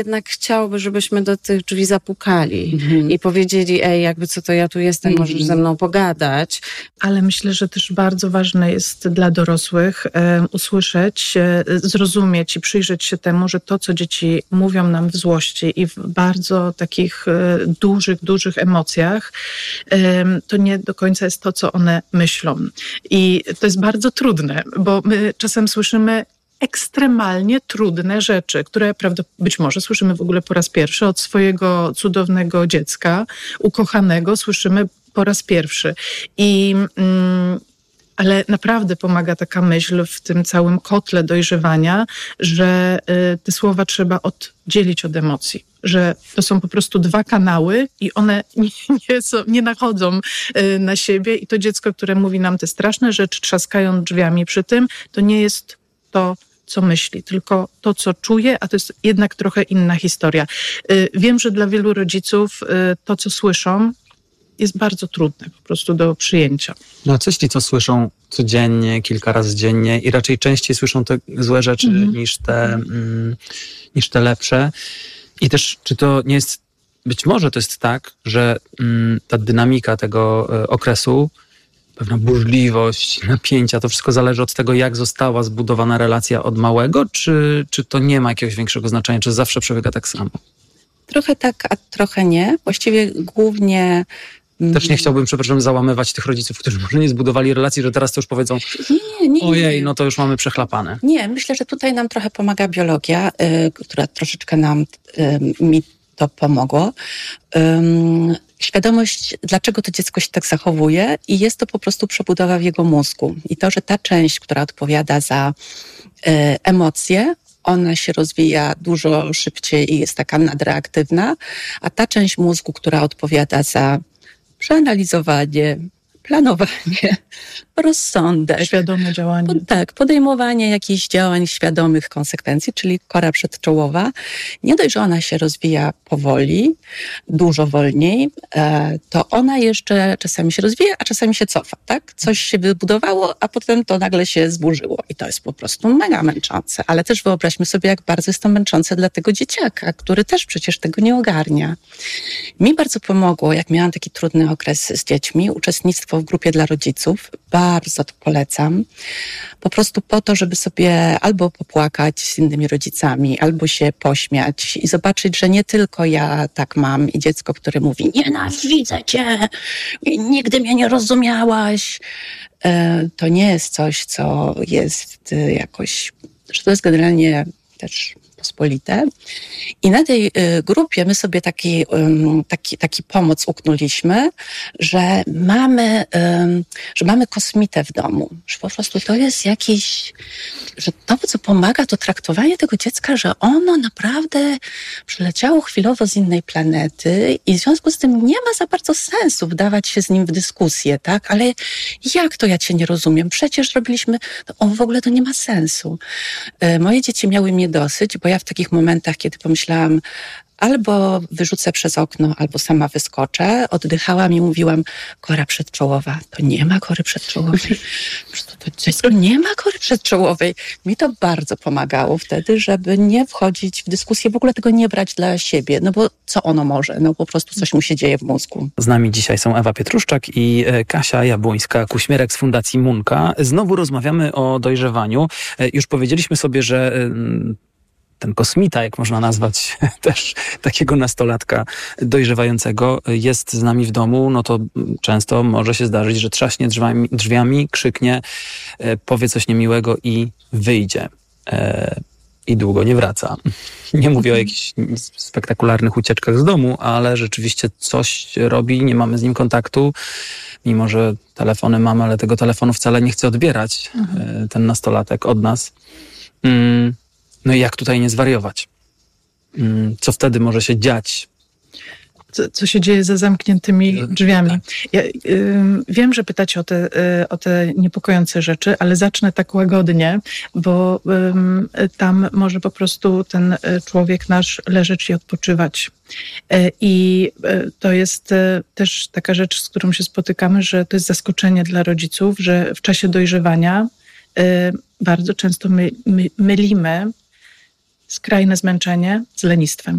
Jednak chciałby, żebyśmy do tych drzwi zapukali i powiedzieli, jakby co to ja tu jestem, możesz ze mną pogadać. Ale myślę, że też bardzo ważne jest dla dorosłych usłyszeć, zrozumieć i przyjrzeć się temu, że to, co dzieci mówią nam w złości i w bardzo takich dużych emocjach, to nie do końca jest to, co one myślą. I to jest bardzo trudne, bo my czasem słyszymy ekstremalnie trudne rzeczy, które być może słyszymy w ogóle po raz pierwszy od swojego cudownego dziecka, ukochanego, słyszymy po raz pierwszy. Ale naprawdę pomaga taka myśl w tym całym kotle dojrzewania, że te słowa trzeba oddzielić od emocji. Że to są po prostu dwa kanały i one nie nachodzą na siebie i to dziecko, które mówi nam te straszne rzeczy, trzaskają drzwiami przy tym, to nie jest to, co myśli, tylko to, co czuje, a to jest jednak trochę inna historia. Wiem, że dla wielu rodziców to, co słyszą, jest bardzo trudne po prostu do przyjęcia. No co jeśli to słyszą codziennie, kilka razy dziennie i raczej częściej słyszą te złe rzeczy niż te lepsze? I też, czy to nie jest, być może to jest tak, że ta dynamika tego okresu, pewna burzliwość, napięcia, to wszystko zależy od tego, jak została zbudowana relacja od małego, czy to nie ma jakiegoś większego znaczenia, czy zawsze przebiega tak samo? Trochę tak, a trochę nie. Właściwie głównie... Też nie chciałbym, przepraszam, załamywać tych rodziców, którzy może nie zbudowali relacji, że teraz to już powiedzą, ojej, no to już mamy przechlapane. Nie, myślę, że tutaj nam trochę pomaga biologia, która troszeczkę mi to pomogło. Świadomość, dlaczego to dziecko się tak zachowuje i jest to po prostu przebudowa w jego mózgu. I to, że ta część, która odpowiada za emocje, ona się rozwija dużo szybciej i jest taka nadreaktywna, a ta część mózgu, która odpowiada za przeanalizowanie, planowanie, rozsądek. Świadome działanie. Podejmowanie jakichś działań świadomych konsekwencji, czyli kora przedczołowa. Nie dość, że ona się rozwija powoli, dużo wolniej, to ona jeszcze czasami się rozwija, a czasami się cofa, tak? Coś się wybudowało, a potem to nagle się zburzyło. I to jest po prostu mega męczące. Ale też wyobraźmy sobie, jak bardzo jest to męczące dla tego dzieciaka, który też przecież tego nie ogarnia. Mi bardzo pomogło, jak miałam taki trudny okres z dziećmi, uczestnictwo w grupie dla rodziców. Bardzo to polecam. Po prostu po to, żeby sobie albo popłakać z innymi rodzicami, albo się pośmiać i zobaczyć, że nie tylko ja tak mam i dziecko, które mówi nienawidzę cię, nigdy mnie nie rozumiałaś. To nie jest coś, co jest jakoś, że to jest generalnie też pospolite. I na tej grupie my sobie taki pomoc uknuliśmy, że mamy kosmitę w domu. Że po prostu to jest że to, co pomaga, to traktowanie tego dziecka, że ono naprawdę przyleciało chwilowo z innej planety i w związku z tym nie ma za bardzo sensu wdawać się z nim w dyskusję, tak? Ale jak to ja cię nie rozumiem? Przecież robiliśmy... w ogóle to nie ma sensu. Moje dzieci miały mnie dosyć, bo ja w takich momentach, kiedy pomyślałam, albo wyrzucę przez okno, albo sama wyskoczę, oddychałam i mówiłam, kora przedczołowa. To nie ma kory przedczołowej. To dziecko nie ma kory przedczołowej. Mi to bardzo pomagało wtedy, żeby nie wchodzić w dyskusję, w ogóle tego nie brać dla siebie. No bo co ono może? No po prostu coś mu się dzieje w mózgu. Z nami dzisiaj są Ewa Pietruszczak i Kasia Jabłońska-Kuśmierek z Fundacji Munka. Znowu rozmawiamy o dojrzewaniu. Już powiedzieliśmy sobie, że ten kosmita, jak można nazwać też takiego nastolatka dojrzewającego, jest z nami w domu, no to często może się zdarzyć, że trzaśnie drzwiami, krzyknie, powie coś niemiłego i wyjdzie. I długo nie wraca. Nie mówię o jakichś spektakularnych ucieczkach z domu, ale rzeczywiście coś robi, nie mamy z nim kontaktu, mimo że telefony mamy, ale tego telefonu wcale nie chce odbierać ten nastolatek od nas. No i jak tutaj nie zwariować? Co wtedy może się dziać? Co się dzieje za zamkniętymi drzwiami? Tak. Ja wiem, że pytacie o te niepokojące rzeczy, ale zacznę tak łagodnie, bo tam może po prostu ten człowiek nasz leżeć i odpoczywać. I to jest też taka rzecz, z którą się spotykamy, że to jest zaskoczenie dla rodziców, że w czasie dojrzewania bardzo często mylimy skrajne zmęczenie z lenistwem.